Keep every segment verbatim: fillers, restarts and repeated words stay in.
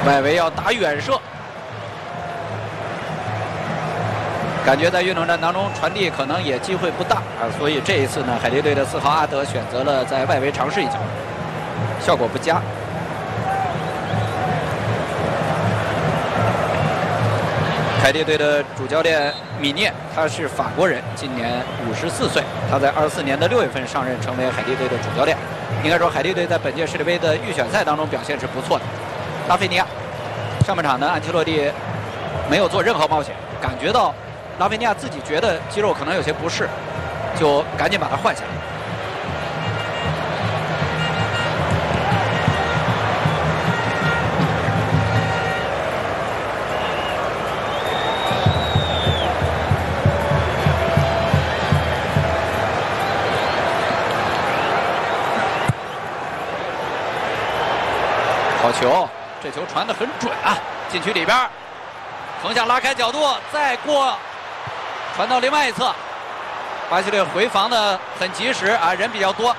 外围要打远射，感觉在运动战当中传递可能也机会不大啊，所以这一次呢，海地队的四号阿德选择了在外围尝试一脚，效果不佳。海地队的主教练米涅，他是法国人，今年五十四岁。他在二四年的六月份上任，成为海地队的主教练。应该说，海地队在本届世界杯的预选赛当中表现是不错的。拉菲尼亚，上半场呢，安切洛蒂没有做任何冒险，感觉到拉菲尼亚自己觉得肌肉可能有些不适，就赶紧把他换下来。好球，这球传得很准啊！禁区里边，横向拉开角度，再过，传到另外一侧。巴西队回防的很及时啊，人比较多。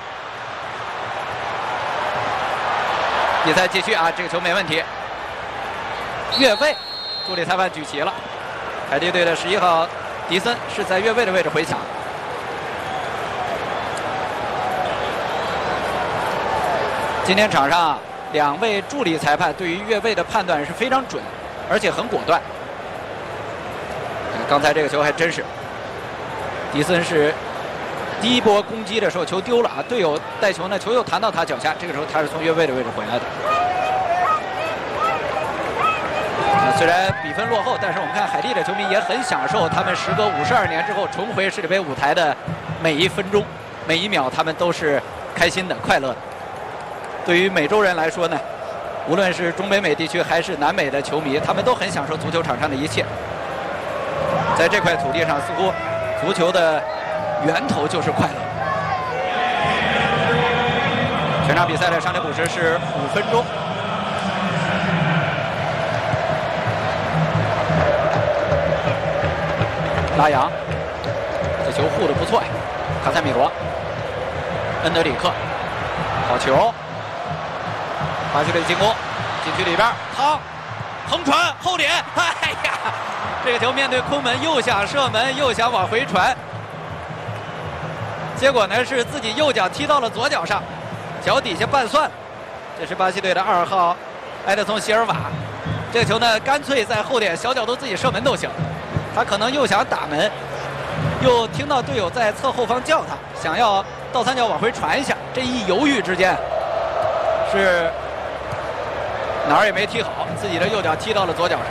比赛继续啊，这个球没问题。越位，助理裁判举旗了。海地队的十一号迪森是在越位的位置回抢。今天场上两位助理裁判对于越位的判断是非常准，而且很果断。刚才这个球还真是，迪森是第一波攻击的时候球丢了啊，队友带球呢，球又弹到他脚下，这个时候他是从越位的位置回来的。虽然比分落后，但是我们看海地的球迷也很享受他们时隔五十二年之后重回世界杯舞台的每一分钟、每一秒，他们都是开心的、快乐的。对于美洲人来说呢，无论是中北美地区还是南美的球迷，他们都很享受足球场上的一切。在这块土地上，似乎足球的源头就是快乐。全场比赛的上场补时是五分钟。拉扬，这球护得不错呀。卡塞米罗，恩德里克，好球。巴西队进攻，禁区里边，汤，横传后点，哎呀，这个球面对空门，又想射门，又想往回传，结果呢是自己右脚踢到了左脚上，脚底下绊蒜。这是巴西队的二号埃德松·席尔瓦，这个球呢干脆在后点小角度自己射门都行，他可能又想打门，又听到队友在侧后方叫他，想要倒三角往回传一下，这一犹豫之间是哪儿也没踢好，自己的右脚踢到了左脚上。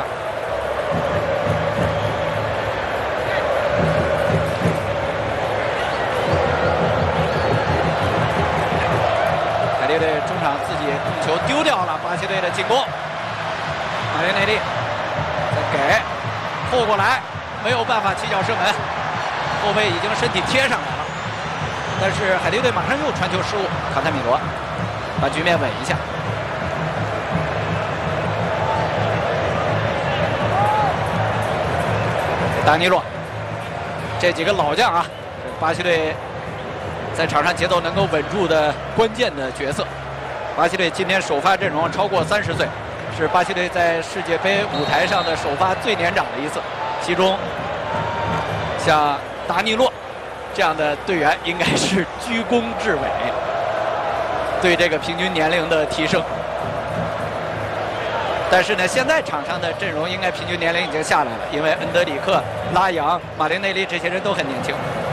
海地队中场自己控球丢掉了，巴西队的进攻，马林内利再给后过来，没有办法起脚射门，后卫已经身体贴上来了，但是海地队马上又传球失误，卡塞米罗把局面稳一下。达尼洛，这几个老将啊，巴西队在场上节奏能够稳住的关键的角色。巴西队今天首发阵容超过三十岁，是巴西队在世界杯舞台上的首发最年长的一次。其中，像达尼洛这样的队员应该是居功至伟，对这个平均年龄的提升。但是呢，现在场上的阵容应该平均年龄已经下来了，因为恩德里克、拉扬、马林内利这些人都很年轻。